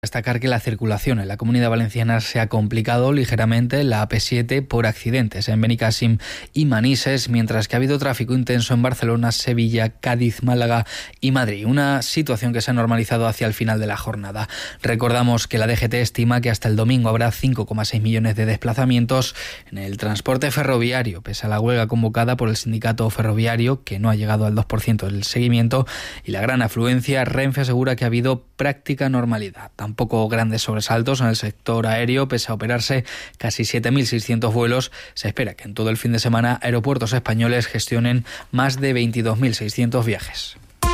destacar que la circulación en la Comunidad Valenciana se ha complicado ligeramente en la AP7 por accidentes en Benicàssim y Manises, mientras que ha habido tráfico intenso en Barcelona, Sevilla, Cádiz, Málaga y Madrid. Una situación que se ha normalizado hacia el final de la jornada. Recordamos que la DGT estima que hasta el domingo habrá 5,6 millones de desplazamientos en el transporte ferroviario, pese a la huelga convocada por el sindicato ferroviario, que no ha llegado al 2% del seguimiento, y la gran afluencia. Renfe asegura que ha habido práctica normalidad. Tampoco grandes sobresaltos en el sector aéreo, pese a operarse casi 7.600 vuelos. Se espera que en todo el fin de semana aeropuertos españoles gestionen más de 22.600 viajes.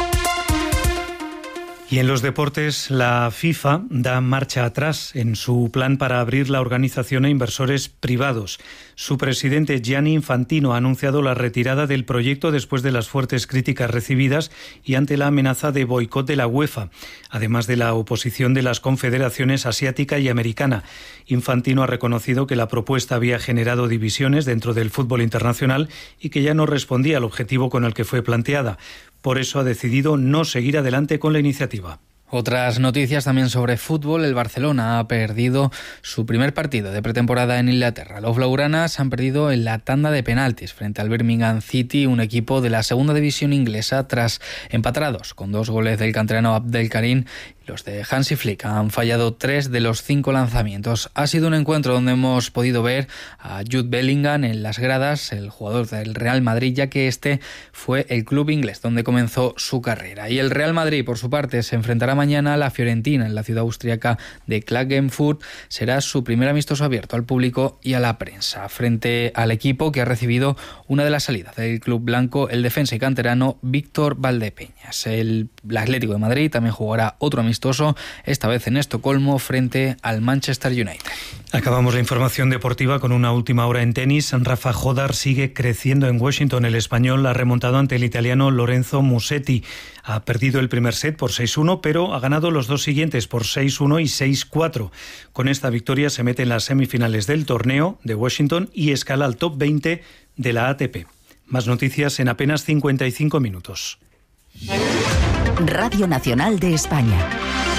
Y en los deportes, la FIFA da marcha atrás en su plan para abrir la organización a inversores privados. Su presidente Gianni Infantino ha anunciado la retirada del proyecto después de las fuertes críticas recibidas y ante la amenaza de boicot de la UEFA, además de la oposición de las confederaciones asiática y americana. Infantino ha reconocido que la propuesta había generado divisiones dentro del fútbol internacional y que ya no respondía al objetivo con el que fue planteada. Por eso ha decidido no seguir adelante con la iniciativa. Otras noticias también sobre fútbol. El Barcelona ha perdido su primer partido de pretemporada en Inglaterra. Los blaugranas han perdido en la tanda de penaltis frente al Birmingham City, un equipo de la segunda división inglesa, tras empatados con 2 goles del canterano Abdelkarim. Los de Hansi Flick han fallado 3 de los 5 lanzamientos. Ha sido un encuentro donde hemos podido ver a Jude Bellingham en las gradas, el jugador del Real Madrid, ya que este fue el club inglés donde comenzó su carrera. Y el Real Madrid, por su parte, se enfrentará mañana a la Fiorentina en la ciudad austriaca de Klagenfurt. Será su primer amistoso abierto al público y a la prensa, frente al equipo que ha recibido una de las salidas del club blanco, el defensa y canterano Víctor Valdepeñas. El Atlético de Madrid también jugará otro amistoso, esta vez en Estocolmo, frente al Manchester United. Acabamos la información deportiva con una última hora en tenis. Rafa Jodar sigue creciendo en Washington. El español ha remontado ante el italiano Lorenzo Musetti. Ha perdido el primer set por 6-1, pero ha ganado los 2 siguientes por 6-1 y 6-4. Con esta victoria se mete en las semifinales del torneo de Washington y escala al top 20 de la ATP. Más noticias en apenas 55 minutos. Radio Nacional de España.